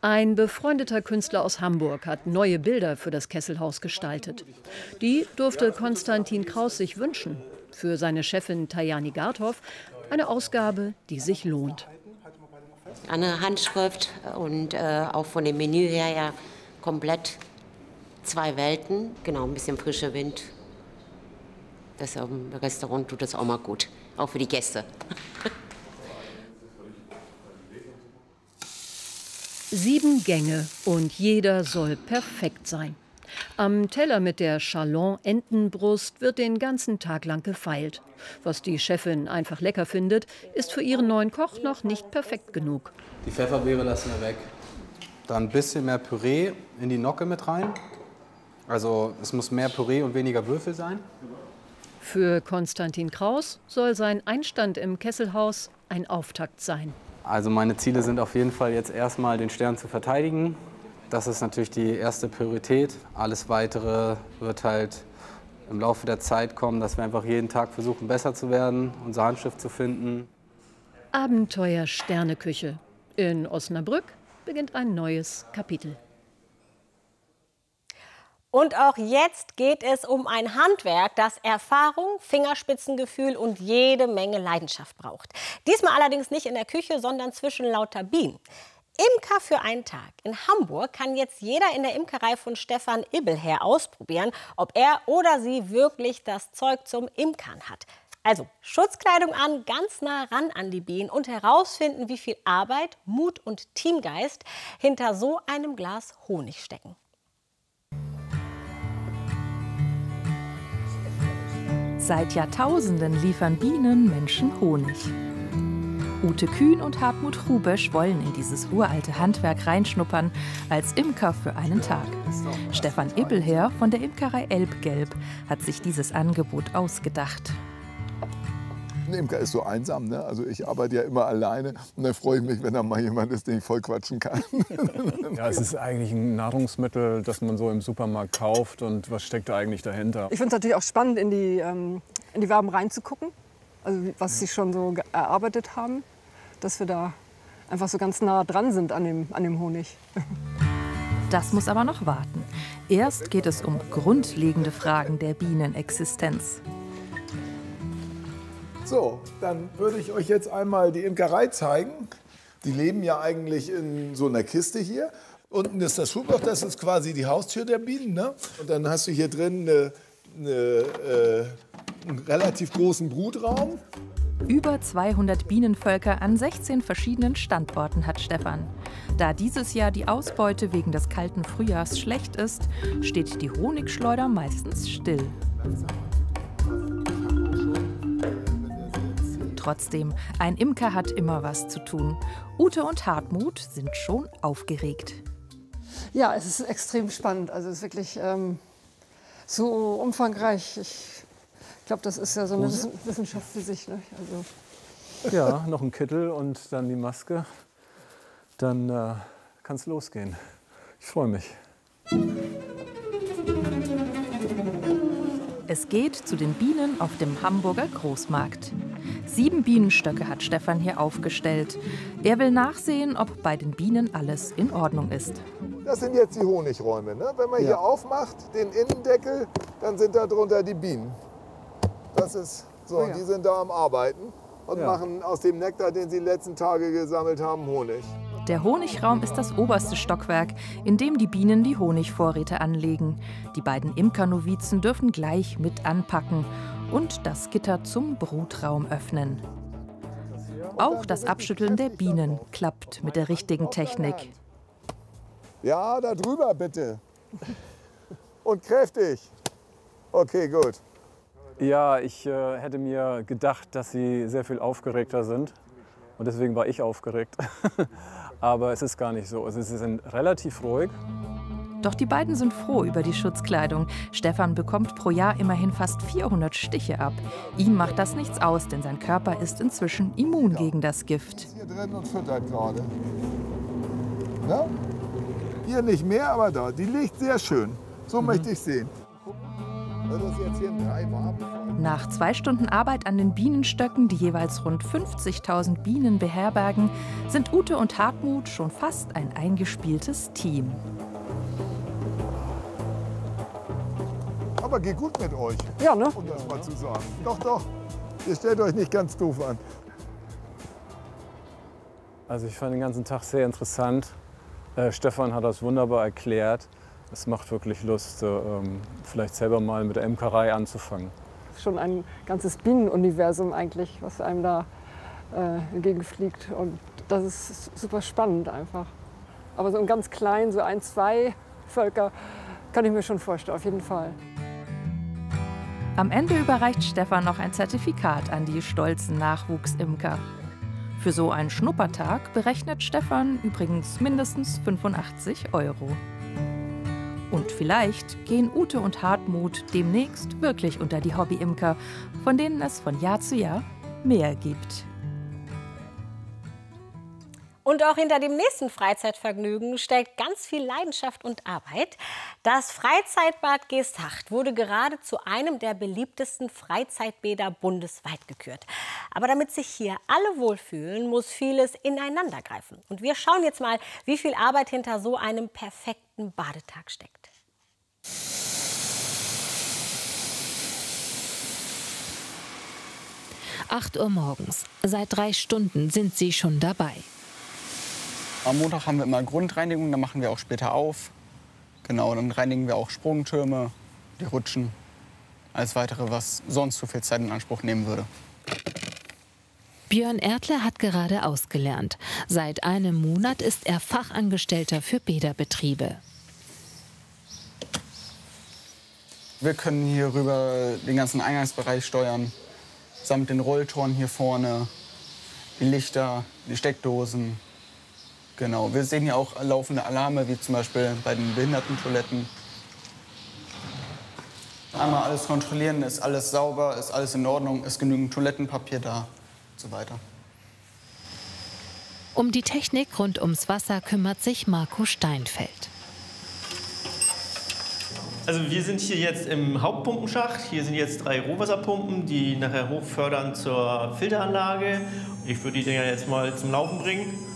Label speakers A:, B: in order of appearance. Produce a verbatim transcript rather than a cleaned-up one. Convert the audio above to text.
A: Ein befreundeter Künstler aus Hamburg hat neue Bilder für das Kesselhaus gestaltet. Die durfte Konstantin Kraus sich wünschen. Für seine Chefin Tajani Gardhoff eine Ausgabe, die sich lohnt.
B: Eine Handschrift und äh, auch von dem Menü her ja komplett zwei Welten. Genau, ein bisschen frischer Wind. Das im Restaurant tut das auch mal gut, auch für die Gäste.
A: Sieben Gänge und jeder soll perfekt sein. Am Teller mit der Chalon-Entenbrust wird den ganzen Tag lang gefeilt. Was die Chefin einfach lecker findet, ist für ihren neuen Koch noch nicht perfekt genug.
C: Die Pfefferbeere lassen wir weg. Dann ein bisschen mehr Püree in die Nocke mit rein. Also es muss mehr Püree und weniger Würfel sein.
A: Für Konstantin Kraus soll sein Einstand im Kesselhaus ein Auftakt sein.
C: Also meine Ziele sind auf jeden Fall jetzt erstmal den Stern zu verteidigen. Das ist natürlich die erste Priorität. Alles Weitere wird halt im Laufe der Zeit kommen, dass wir einfach jeden Tag versuchen, besser zu werden, unser Handschrift zu finden.
A: Abenteuer Sterneküche. In Osnabrück beginnt ein neues Kapitel.
D: Und auch jetzt geht es um ein Handwerk, das Erfahrung, Fingerspitzengefühl und jede Menge Leidenschaft braucht. Diesmal allerdings nicht in der Küche, sondern zwischen lauter Bienen. Imker für einen Tag. In Hamburg kann jetzt jeder in der Imkerei von Stefan Ibbelherr ausprobieren, ob er oder sie wirklich das Zeug zum Imkern hat. Also Schutzkleidung an, ganz nah ran an die Bienen und herausfinden, wie viel Arbeit, Mut und Teamgeist hinter so einem Glas Honig stecken.
E: Seit Jahrtausenden liefern Bienen Menschen Honig. Ute Kühn und Hartmut Hrubesch wollen in dieses uralte Handwerk reinschnuppern, als Imker für einen Tag. Stefan Ibbelherr von der Imkerei Elbgelb hat sich dieses Angebot ausgedacht.
F: Ein Imker ist so einsam, ne? Also ich arbeite ja immer alleine und dann freue ich mich, wenn da mal jemand ist, den ich voll quatschen kann.
G: Ja, es ist eigentlich ein Nahrungsmittel, das man so im Supermarkt kauft, und was steckt da eigentlich dahinter?
H: Ich finde es natürlich auch spannend, in die, ähm, in die Waben reinzugucken, also was sie schon so erarbeitet haben, dass wir da einfach so ganz nah dran sind an dem, an dem Honig.
E: Das muss aber noch warten. Erst geht es um grundlegende Fragen der Bienenexistenz.
F: So, dann würde ich euch jetzt einmal die Imkerei zeigen. Die leben ja eigentlich in so einer Kiste hier. Unten ist das Schubloch, das ist quasi die Haustür der Bienen. Ne? Und dann hast du hier drin eine, eine, äh, einen relativ großen Brutraum.
E: Über zweihundert Bienenvölker an sechzehn verschiedenen Standorten hat Stefan. Da dieses Jahr die Ausbeute wegen des kalten Frühjahrs schlecht ist, steht die Honigschleuder meistens still. Trotzdem, ein Imker hat immer was zu tun. Ute und Hartmut sind schon aufgeregt.
H: Ja, es ist extrem spannend. Also es ist wirklich ähm, so umfangreich. Ich glaube, das ist ja so eine Wissenschaft für sich. Ne? Also.
G: Ja, noch ein Kittel und dann die Maske. Dann äh, kann es losgehen. Ich freue mich.
E: Es geht zu den Bienen auf dem Hamburger Großmarkt. Sieben Bienenstöcke hat Stefan hier aufgestellt. Er will nachsehen, ob bei den Bienen alles in Ordnung ist.
F: Das sind jetzt die Honigräume. Ne? Wenn man ja. hier aufmacht, den Innendeckel, dann sind da drunter die Bienen. Das ist so, oh ja. Die sind da am Arbeiten und ja. machen aus dem Nektar, den sie die letzten Tage gesammelt haben, Honig.
E: Der Honigraum ist das oberste Stockwerk, in dem die Bienen die Honigvorräte anlegen. Die beiden Imkernovizen dürfen gleich mit anpacken und das Gitter zum Brutraum öffnen. Auch das Abschütteln der Bienen klappt mit der richtigen Technik.
F: Ja, da drüber bitte. Und kräftig. Okay, gut.
G: Ja, ich äh, hätte mir gedacht, dass sie sehr viel aufgeregter sind. Und deswegen war ich aufgeregt. Aber es ist gar nicht so. Also sie sind relativ ruhig.
E: Doch die beiden sind froh über die Schutzkleidung. Stefan bekommt pro Jahr immerhin fast vierhundert Stiche ab. Ihm macht das nichts aus, denn sein Körper ist inzwischen immun ja. gegen das Gift.
F: Ist hier drin und füttert gerade. Na? Hier nicht mehr, aber da. Die liegt sehr schön. So mhm. möchte ich sehen. Das ist jetzt hier in drei Waben.
E: Nach zwei Stunden Arbeit an den Bienenstöcken, die jeweils rund fünfzigtausend Bienen beherbergen, sind Ute und Hartmut schon fast ein eingespieltes Team.
F: Aber geht gut mit euch.
H: Ja, ne?
F: Um das mal zu sagen. Doch, doch. Ihr stellt euch nicht ganz doof an.
G: Also ich fand den ganzen Tag sehr interessant. Äh, Stefan hat das wunderbar erklärt. Es macht wirklich Lust, äh, vielleicht selber mal mit der Imkerei anzufangen.
H: Schon ein ganzes Bienenuniversum eigentlich, was einem da äh, entgegenfliegt. Und das ist super spannend einfach. Aber so ein ganz klein, so ein, zwei Völker, kann ich mir schon vorstellen, auf jeden Fall.
E: Am Ende überreicht Stefan noch ein Zertifikat an die stolzen Nachwuchsimker. Für so einen Schnuppertag berechnet Stefan übrigens mindestens fünfundachtzig Euro. Und vielleicht gehen Ute und Hartmut demnächst wirklich unter die Hobbyimker, von denen es von Jahr zu Jahr mehr gibt.
D: Und auch hinter dem nächsten Freizeitvergnügen steckt ganz viel Leidenschaft und Arbeit. Das Freizeitbad Geesthacht wurde gerade zu einem der beliebtesten Freizeitbäder bundesweit gekürt. Aber damit sich hier alle wohlfühlen, muss vieles ineinander greifen. Und wir schauen jetzt mal, wie viel Arbeit hinter so einem perfekten Badetag steckt.
I: acht Uhr morgens. Seit drei Stunden sind sie schon dabei.
J: Am Montag haben wir immer Grundreinigung, dann machen wir auch später auf. Genau, dann reinigen wir auch Sprungtürme, die Rutschen, alles Weitere, was sonst zu viel Zeit in Anspruch nehmen würde.
I: Björn Erdle hat gerade ausgelernt. Seit einem Monat ist er Fachangestellter für Bäderbetriebe.
J: Wir können hier rüber den ganzen Eingangsbereich steuern, samt den Rolltoren hier vorne, die Lichter, die Steckdosen. Genau, wir sehen hier auch laufende Alarme, wie zum Beispiel bei den Behindertentoiletten. Einmal alles kontrollieren, ist alles sauber, ist alles in Ordnung, ist genügend Toilettenpapier da und so weiter.
I: Um die Technik rund ums Wasser kümmert sich Marco Steinfeld.
K: Also wir sind hier jetzt im Hauptpumpenschacht. Hier sind jetzt drei Rohwasserpumpen, die nachher hochfördern zur Filteranlage. Ich würde die Dinger jetzt mal zum Laufen bringen.